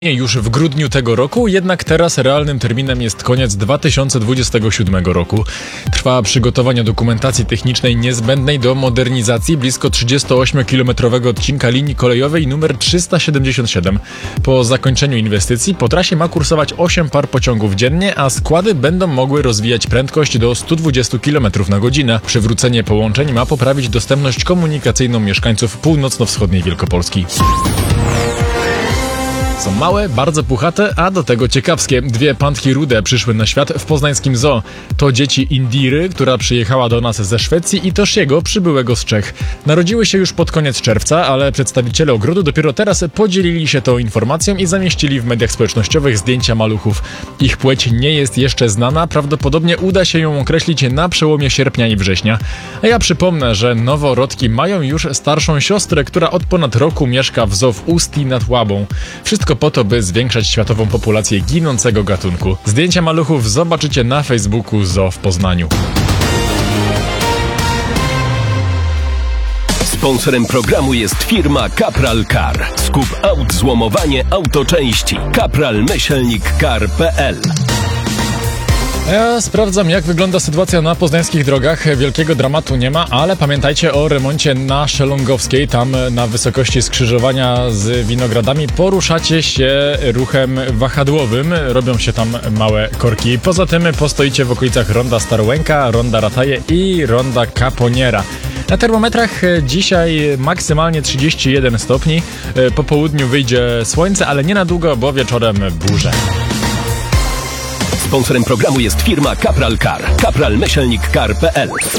Już w grudniu tego roku, jednak teraz realnym terminem jest koniec 2027 roku. Trwa przygotowanie dokumentacji technicznej niezbędnej do modernizacji blisko 38-kilometrowego odcinka linii kolejowej nr 377. Po zakończeniu inwestycji po trasie ma kursować 8 par pociągów dziennie, a składy będą mogły rozwijać prędkość do 120 km na godzinę. Przywrócenie połączeń ma poprawić dostępność komunikacyjną mieszkańców północno-wschodniej Wielkopolski. Są małe, bardzo puchate, a do tego ciekawskie. Dwie pantki rude przyszły na świat w poznańskim zoo. To dzieci Indiry, która przyjechała do nas ze Szwecji, i Toshiego, przybyłego z Czech. Narodziły się już pod koniec czerwca, ale przedstawiciele ogrodu dopiero teraz podzielili się tą informacją i zamieścili w mediach społecznościowych zdjęcia maluchów. Ich płeć nie jest jeszcze znana, prawdopodobnie uda się ją określić na przełomie sierpnia i września. A ja przypomnę, że noworodki mają już starszą siostrę, która od ponad roku mieszka w zoo w Ustí nad Łabą. Wszystko po to, by zwiększać światową populację ginącego gatunku. Zdjęcia maluchów zobaczycie na Facebooku Zoo w Poznaniu. Sponsorem programu jest firma Kapral Car. Skup aut, złomowanie, autoczęści. Kapral-car.pl. Ja sprawdzam, jak wygląda sytuacja na poznańskich drogach. Wielkiego dramatu nie ma, ale pamiętajcie o remoncie na Szelongowskiej. Tam na wysokości skrzyżowania z Winogradami poruszacie się ruchem wahadłowym. Robią się tam małe korki. Poza tym postoicie w okolicach ronda Starołęka, ronda Rataje i ronda Kaponiera. Na termometrach dzisiaj maksymalnie 31 stopni. Po południu wyjdzie słońce, ale nie na długo, bo wieczorem burze. Sponsorem programu jest firma Kapral Car. Kapral-car.pl.